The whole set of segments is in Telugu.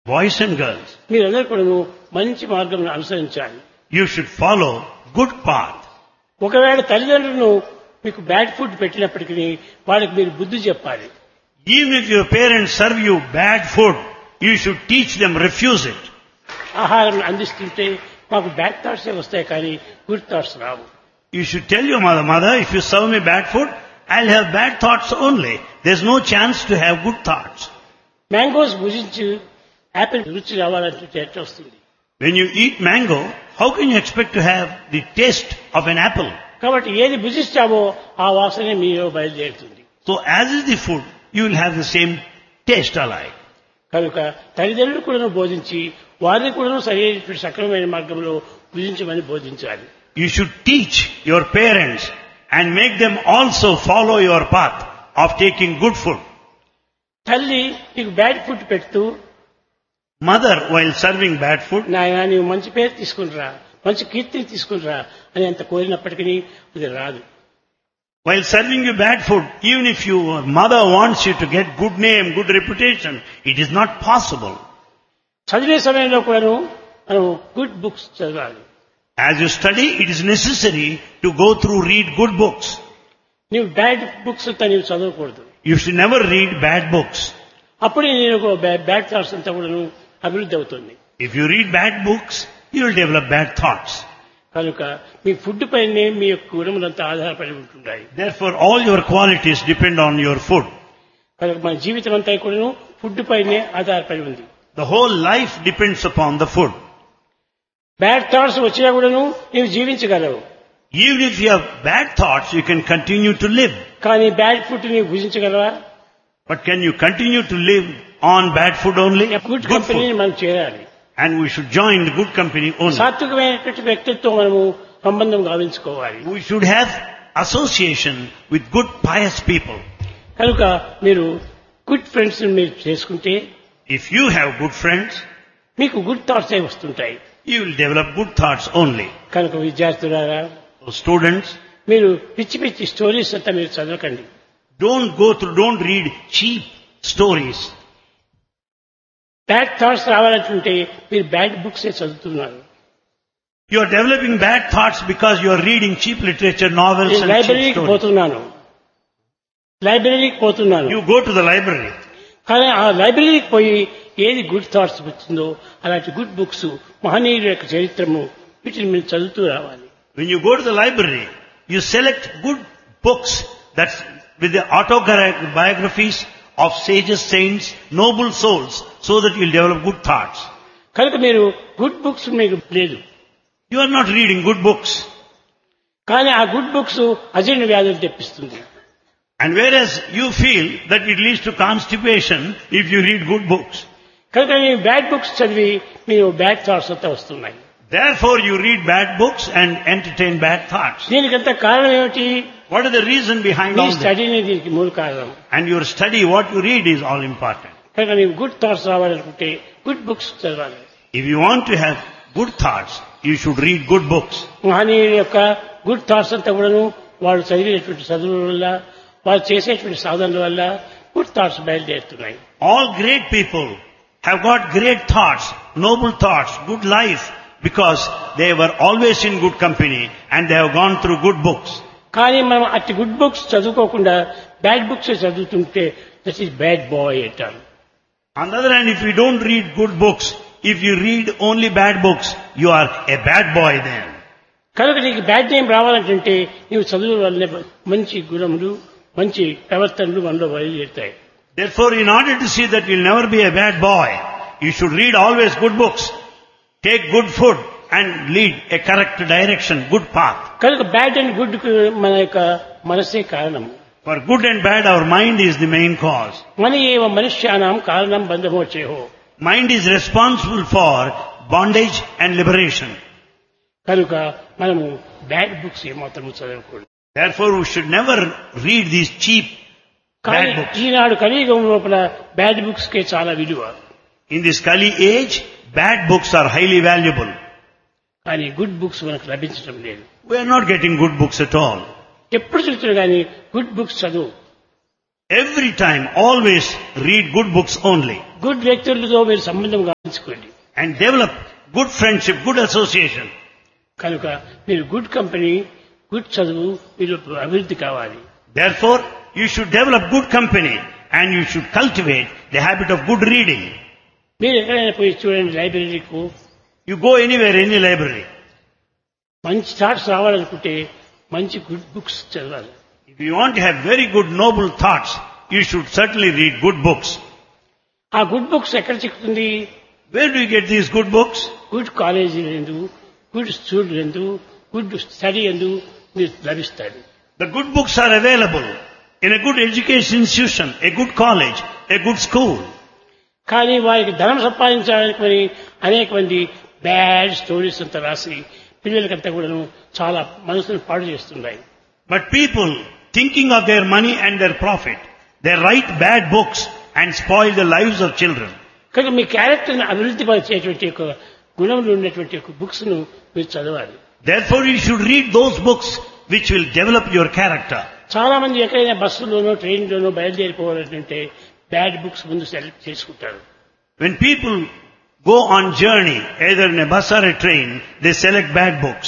boys and girls, మీరందరూ కూడా మంచి మార్గం అనుసరించాలి. you should follow good path. ఒకవేళ తల్లిదండ్రులను మీకు బ్యాడ్ ఫుడ్ పెట్టినప్పటికీ వాళ్ళకి మీరు బుద్ధి చెప్పాలి. Even if your parents serve you bad food, you should teach them, refuse it. ఆహారం అందిస్తుంటే మాకు బ్యాడ్ థాట్స్ వస్తాయి కానీ good thoughts Rao. You should tell your mother, if you serve me bad food, I'll have bad thoughts only. There's no chance to have good thoughts. Mangoes భుజించి Apple రుచి రావాలంటే ఎట్లా వస్తుంది? When you eat mango, how can you expect to have the taste of an apple? కాబట్టి ఏది భుజిస్తావో ఆ వాసనే మీలో బయలుదేరుతుంది. So as is the food, you will have the same taste alike. కనుక తల్లిదండ్రులు కూడా బోధించి వారిని కూడా సరైన సక్రమమైన మార్గంలో భుజించమని బోధించాలి. You should teach your parents and make them also follow your path of taking good food. తల్లి నీకు బ్యాడ్ ఫుడ్ పెడుతూ, Mother, while serving bad food, నాయన నీవు మంచి పేరు తీసుకునిరా, మంచి కీర్తిని తీసుకునిరా అని అంత కోరినప్పటికీ అది రాదు. while serving you bad food, even if your mother wants you to get good name, good reputation, it is not possible. చదివే సమయంలో కూడాను మనం గుడ్ బుక్స్ చదవాలి. As you study, it is necessary to go through, read good books. నీవు బ్యాడ్ బుక్స్ అంతా నీవు చదవకూడదు. You should never read bad books. అప్పుడే నేను బ్యాడ్ థాట్స్ అంతా కూడాను అభివృద్ధి అవుతుంది. If you read bad books, you will develop bad thoughts. కనుక మీ ఫుడ్ పైనే మీ యొక్క గుణములంతా ఆధారపడి ఉంటున్నాయి. Therefore, all your qualities depend on your food. కనుక మన జీవితం అంతా కూడాను ఫుడ్ పైనే ఆధారపడి ఉంది. The whole life depends upon the food. Bad thoughts వచ్చినా కూడాను నీవు జీవించగలవు. Even if you have bad thoughts, you can continue to live. కానీ బ్యాడ్ ఫుడ్ నీవు భుజించగలవా? But can you continue to live on bad food only? Good Good కంపెనీని food. మనం చేరాలి. And we should join the good company only. సాత్వికమైనటువంటి వ్యక్తిత్వం మనము సంబంధం గావించుకోవాలి. We should have association with good pious people. కనుక మీరు గుడ్ ఫ్రెండ్స్ మీరు చేసుకుంటే If you have good friends, మీకు గుడ్ థాట్స్ వస్తుంటాయి. you will develop good thoughts only. కనుక విద్యార్థులారా, So students, మీరు పిచ్చి పిచ్చి స్టోరీస్ అంతా మీరు చదవకండి. don't read cheap stories. Bad thoughts రావాలంటే మీరు బ్యాడ్ బుక్స్ చదువుతున్నారు. You are developing bad thoughts because you are reading cheap literature, novels నేను and cheap లైబ్రరీకి stories. పోతున్నాను. You go to the library. కానీ ఆ లైబ్రరీకి పోయి ఏది గుడ్ థాట్స్ వచ్చిందో అలాంటి గుడ్ బుక్స్, మహనీయుల యొక్క చరిత్రము వీటిని మీరు చదువుతూ రావాలి. When you go to the library, you select good books that's with the autobiographies of sages, saints, noble souls, so that you will develop good thoughts. కనుక మీరు గుడ్ బుక్స్ మీకు లేదు. You are not reading good books. కానీ ఆ గుడ్ బుక్స్ అజీర్ణ వ్యాధులు తెప్పిస్తుంది. And whereas you feel that it leads to constipation if you read good books. కనుక మీరు బ్యాడ్ బుక్స్ చదివి మీరు బ్యాడ్ థాట్స్ అంతా వస్తున్నాయి. Therefore you read bad books and entertain bad thoughts. దీనికంతా కారణం ఏమిటి? What is the reason behind me all this? స్టడీనే దీనికి మూల కారణం. And your study, what you read is all important. కనుక నీవు గుడ్ థాట్స్ రావాలనుకుంటే గుడ్ బుక్స్ చదవాలి. If you want to have good thoughts, you should read good books. మహనీయుల యొక్క గుడ్ థాట్స్ అంతా కూడాను వాళ్ళు చదివినటువంటి చదువుల వల్ల, వాళ్ళు చేసేటువంటి సాధనల వల్ల good thoughts బయలుదేరుతున్నాయి. All great people have got great thoughts, noble thoughts, good life, because they were always in good company and they have gone through good books. కానీ మనం అట్టి గుడ్ బుక్స్ చదువుకోకుండా బ్యాడ్ బుక్స్ చదువుతుంటే దట్ ఈస్ బ్యాడ్ బాయ్ అంటారు. On the other hand, if you don't read good books, if you read only bad books, you are a bad boy then. కనుక నీకు బ్యాడ్ నేమ్ రావాలంటే నీవు చదువు వల్లనే మంచి గుణములు, మంచి ప్రవర్తనలు మనలో బయలుదేరుతాయి. Therefore, in order to see that you'll never be a bad boy, you should read always good books, take good food and lead a correct direction, good path. కనుక బ్యాడ్ అండ్ గుడ్ మన యొక్క మనసే కారణం. For good and bad, our mind is the main cause. మన ఏవ మనుష్యానాం కారణం బంధమోచేహో. Mind is responsible for bondage and liberation. కనుక మనము బ్యాడ్ బుక్స్ ఏమాత్రం చదవకూడదు. Therefore, we should never read these cheap కానీ bad books. ఈనాడు కలియుగం లోపల బ్యాడ్ బుక్స్ కే చాలా విలువ. In this Kali age, bad books are highly valuable. కానీ గుడ్ బుక్స్ మనకు లభించడం లేదు. We are not getting good books at all. ఎప్పుడు చూస్తున్నా కానీ గుడ్ బుక్స్ చదువు. Every time, always read good books only. Good వ్యక్తులతో మీరు సంబంధం పెంచుకోండి. and develop good friendship, good association. కనుక మీరు గుడ్ కంపెనీ, గుడ్ చదువు మీరు అభివృద్ధి కావాలి. Therefore, you should develop good company and you should cultivate the habit of good reading. మీరు ఎక్కడైనా పోయి చూడండి లైబ్రరీకు, You go anywhere, any library. మంచి థాట్స్ రావాలనుకుంటే మంచి గుడ్ బుక్స్ చదవాలి. If you want to have very good noble thoughts, you should certainly read good books. ఆ గుడ్ బుక్స్ ఎక్కడ చిక్కుతుంది? Where do you get these good books? Good college ఎందు, గుడ్ స్కూల్ ఎందు, గుడ్ స్టడీ ఎందు మీరు లభిస్తాడు. The good books are available in a good education institution, a good college, a good school. కానీ వారికి ధనం సంపాదించడానికి అనేక మంది బ్యాడ్ స్టోరీస్ అంతా రాసి పిల్లలకంతా కూడా చాలా మనసును పాడు చేస్తున్నాయి. But people, thinking of their money and their profit, they write bad books and spoil the lives of children. కనుక మీ క్యారెక్టర్ని అభివృద్ధి పరిచేటువంటి ఒక గుణములు ఉన్నటువంటి ఒక బుక్స్ ను మీరు చదవాలి. Therefore, you should read those books which will develop your character. చాలా మంది ఎక్కడైనా బస్సులోనో ట్రైన్లోనో బయలుదేరిపోవాలంటే బ్యాడ్ బుక్స్ ముందు సెలెక్ట్ చేసుకుంటారు. When people go on journey, either in a bus or a train, they select bad books.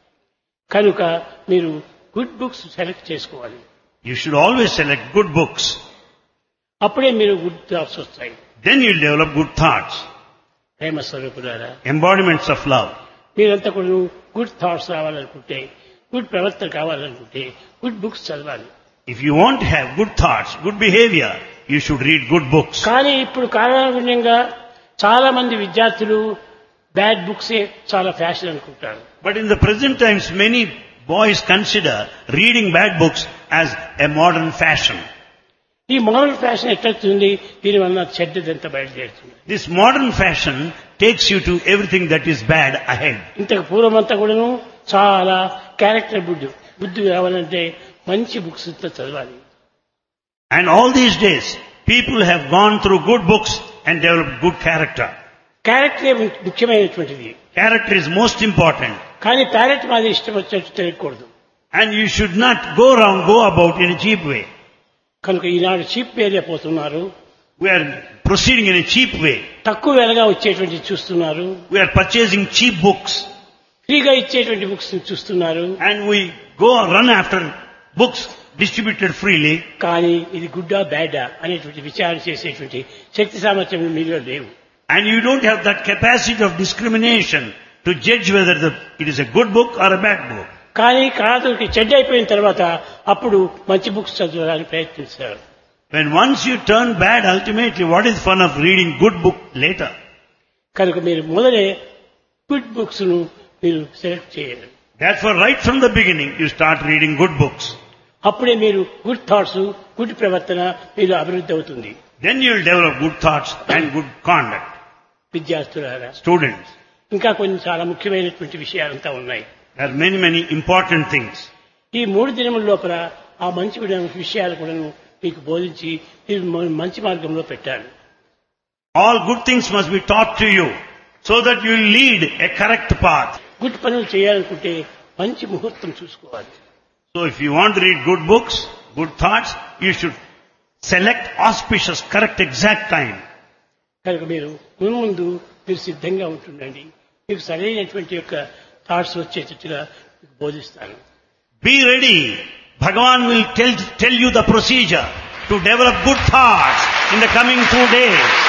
కనుక మీరు గుడ్ బుక్స్ సెలెక్ట్ చేసుకోవాలి. You should always select good books. అప్పుడే మీరు గుడ్ థాట్స్ వస్తాయి. Then you'll develop good thoughts, ప్రేమ స్వరూపులారా, embodiments of love. మీరంతా కూడా గుడ్ థాట్స్ రావాలనుకుంటే, గుడ్ ప్రవర్తన కావాలనుకుంటే గుడ్ బుక్స్ చదవాలి. If you want to have good thoughts, good behavior, you should read good books. కానీ ఇప్పుడు కాలానుగుణంగా చాలా మంది విద్యార్థులు బ్యాడ్ బుక్సే చాలా ఫ్యాషన్ అనుకుంటారు. But in the present times, many boys consider reading bad books as a modern fashion. ఈ మోడల్ ఫ్యాషన్ ఎట్లవుతుంది? దీనివల్ల చెడ్డదంతా బయలుదేరుతుంది. This modern fashion takes you to everything that is bad ahead. ఇంతకు పూర్వమంతా కూడాను చాలా క్యారెక్టర్ బుద్ధి కావాలంటే మంచి బుక్స్ చదవాలి. And all these days, people have gone through good books and developed good character. క్యారెక్టరే ముఖ్యమైనటువంటిది. Character is most important. కానీ ప్యారెట్ మాది ఇష్టం వచ్చేట్టు తెలియకూడదు. And you should not go about in a cheap way. కనుక ఈనాడు చీప్ వేలే పోతున్నారు. We are proceeding in a cheap way. తక్కువ వెలగా వచ్చేటువంటి చూస్తున్నారు. We are purchasing cheap books. ఫ్రీగా ఇచ్చేటువంటి బుక్స్ చూస్తున్నారు. And we run after books distributed freely. కానీ ఇది గుడ్డా బ్యాడా అనేటువంటి విచారణ చేసేటువంటి శక్తి సామర్థ్యం మీలో లేవు. And you don't have that capacity of discrimination to judge whether it is a good book or a bad book. కానీ కాదుకి చెడ్డ అయిపోయిన తర్వాత అప్పుడు మంచి బుక్స్ చదవడానికి ప్రయత్నిస్తారు. When once you turn bad, ultimately what is fun of reading good book later? కనుక మీరు మొదలే గుడ్ బుక్స్ ను మీరు సెలెక్ట్ చేయాలి. Therefore, right from the beginning, you start reading good books. అప్పుడే మీరు గుడ్ థాట్స్, గుడ్ ప్రవర్తన మీరు అభివృద్ధి అవుతుంది. Then you will develop good thoughts and good conduct. విద్యార్థులారా, Students, ఇంకా కొన్ని చాలా ముఖ్యమైనటువంటి విషయాలంతా ఉన్నాయి. there are many, many important things. ఈ 3 దినముల లోపల ఆ మంచి విషయాలు కూడా మీకు బోధించి మీరు మంచి మార్గంలో పెట్టాలి. All good things must be taught to you so that you will lead a correct path. Good పనులు చేయాలనుకుంటే మంచి ముహూర్తం చూసుకోవాలి. So if you want to read good books, good thoughts, you should select auspicious, correct, exact time. కనుక మీరు ముందు మీరు సిద్ధంగా ఉంటుండండి. మీకు సరైనటువంటి యొక్క థాట్స్ వచ్చేటట్టుగా మీకు బోధిస్తాను. Be ready. Bhagavan will tell you the procedure to develop good thoughts in the coming 2 days.